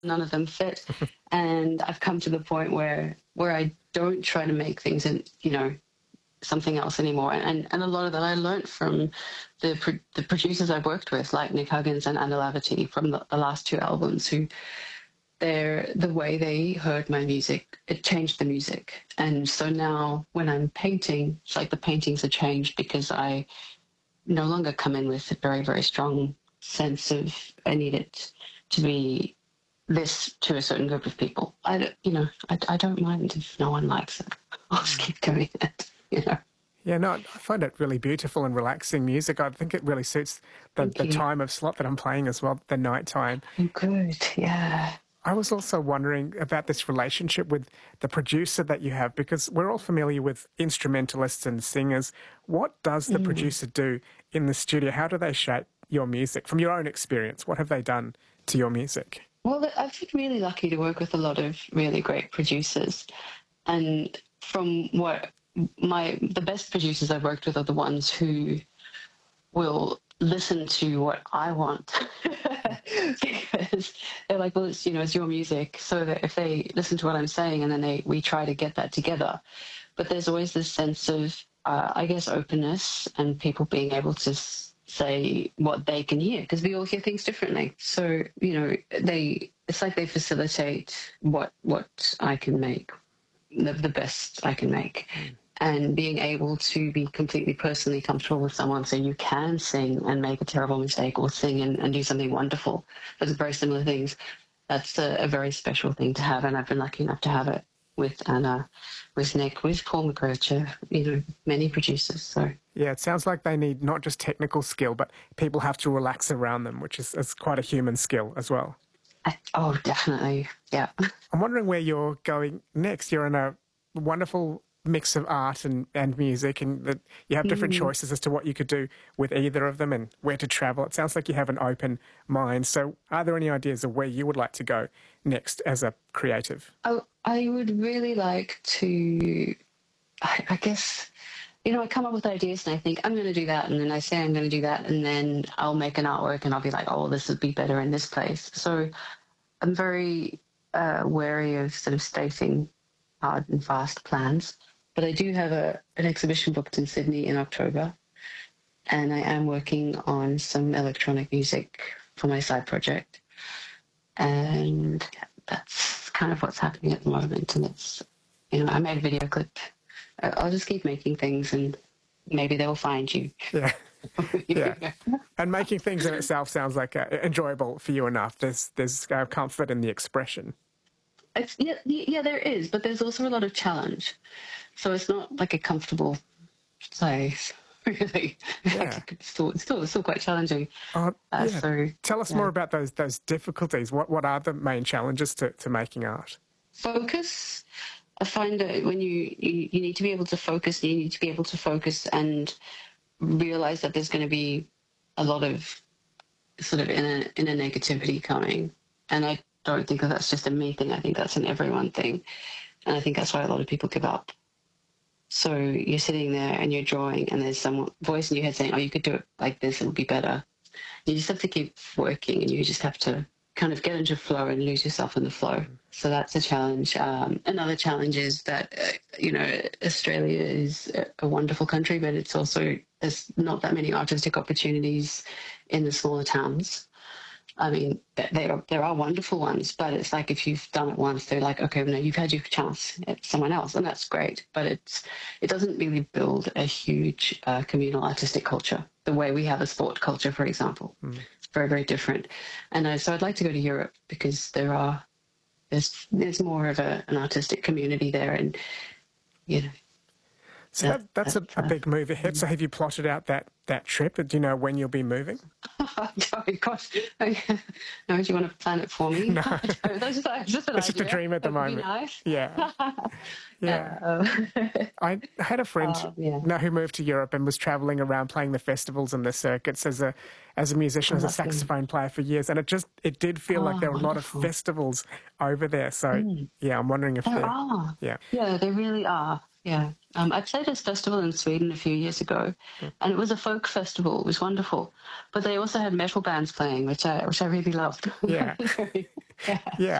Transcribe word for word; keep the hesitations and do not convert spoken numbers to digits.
none of them fit. And I've come to the point where where I don't try to make things in, you know, something else anymore. And and a lot of that I learned from the pro- the producers I've worked with, like Nick Huggins and Anna Laverty from the, the last two albums, who they're the way they heard my music, it changed the music. And so now when I'm painting, it's like the paintings are changed because I no longer come in with a very, very strong sense of I need it to be this to a certain group of people. I don't, you know, I, I don't mind if no one likes it. I'll just keep doing it, you know. Yeah, no, I find it really beautiful and relaxing music. I think it really suits the, the time of slot that I'm playing as well, the night time. Oh, good, yeah. I was also wondering about this relationship with the producer that you have, because we're all familiar with instrumentalists and singers. What does the mm. producer do in the studio? How do they shape your music? From your own experience, what have they done to your music? Well, I've been really lucky to work with a lot of really great producers. And from what my the best producers I've worked with are the ones who will listen to what I want. Because they're like, well, it's, you know, it's your music. So that if they listen to what I'm saying and then they we try to get that together. But there's always this sense of, uh, I guess, openness and people being able to say what they can hear, because we all hear things differently. So, you know, they it's like they facilitate what what I can make, the, the best I can make. Mm. And being able to be completely personally comfortable with someone so you can sing and make a terrible mistake or sing and, and do something wonderful. Those are very similar things. That's a, a very special thing to have, and I've been lucky enough to have it with Anna, with Nick, with Paul McGrocher, you know, many producers. So yeah, it sounds like they need not just technical skill, but people have to relax around them, which is, is quite a human skill as well. I, oh, definitely, yeah. I'm wondering where you're going next. You're in a wonderful mix of art and, and music, and that you have different mm. choices as to what you could do with either of them and where to travel. It sounds like you have an open mind. So are there any ideas of where you would like to go next as a creative? Oh, I would really like to, I, I guess, you know, I come up with ideas and I think I'm going to do that, and then I say I'm going to do that, and then I'll make an artwork and I'll be like, oh, this would be better in this place. So I'm very uh, wary of sort of stating hard and fast plans. But I do have a, an exhibition booked in Sydney in October, and I am working on some electronic music for my side project. And that's kind of what's happening at the moment. And it's, you know, I made a video clip. I'll just keep making things and maybe they'll find you. Yeah. Yeah. And making things in itself sounds like uh, enjoyable for you enough. There's, there's uh, comfort in the expression. It's, yeah, yeah, there is, but there's also a lot of challenge. So it's not like a comfortable place, really. Yeah. it's, still, it's, still, it's still quite challenging. Uh, uh, yeah. so, Tell us yeah. more about those those difficulties. What what are the main challenges to, to making art? Focus. I find that when you, you, you need to be able to focus, you need to be able to focus and realize that there's going to be a lot of sort of inner, inner negativity coming. And I don't think that that's just a me thing. I think that's an everyone thing. And I think that's why a lot of people give up. So you're sitting there and you're drawing and there's some voice in your head saying, oh, you could do it like this, it'll be better. You just have to keep working and you just have to kind of get into flow and lose yourself in the flow. So that's a challenge. Um, another challenge is that, uh, you know, Australia is a wonderful country, but it's also, there's not that many artistic opportunities in the smaller towns. I mean, there are, there are wonderful ones, but it's like if you've done it once, they're like, okay, no, you've had your chance at someone else, and that's great. But it's it doesn't really build a huge uh, communal artistic culture the way we have a sport culture, for example. Mm. It's very, very different. And uh, so I'd like to go to Europe because there are there's there's more of a, an artistic community there, and you know. So that, that's a, a big move ahead. So have you plotted out that, that trip? Do you know when you'll be moving? Oh, gosh. No, do you want to plan it for me? No. That's just, just an it's idea. just a dream at the That'd moment. Be nice. Yeah. Yeah. Uh, I had a friend uh, yeah. now who moved to Europe and was travelling around playing the festivals and the circuits as a as a musician, oh, as a saxophone player for years. And it just, it did feel oh, like there were wonderful. a lot of festivals over there. So, mm. yeah, I'm wondering if there there are. Yeah. Yeah, there really are. Yeah. Um, I played this festival in Sweden a few years ago, and it was a folk festival. It was wonderful, but they also had metal bands playing, which I which I really loved. Yeah. yeah. Yeah.